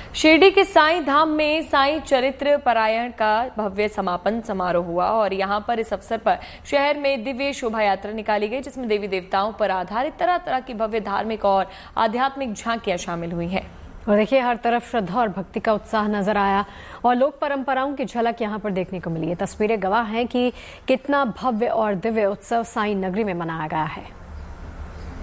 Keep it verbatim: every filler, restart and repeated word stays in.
शिरडी के साईं धाम में साईं चरित्र पारायण का भव्य समापन समारोह हुआ और यहां पर इस अवसर पर शहर में दिव्य शोभा यात्रा निकाली गई, जिसमें देवी देवताओं पर आधारित तरह तरह की भव्य धार्मिक और आध्यात्मिक झांकियां शामिल हुई हैं। और देखिए, हर तरफ श्रद्धा और भक्ति का उत्साह नजर आया और लोक परंपराओं की झलक यहां पर देखने को मिली है। तस्वीरें गवाह हैं कि कितना भव्य और दिव्य उत्सव साईं नगरी में मनाया गया है।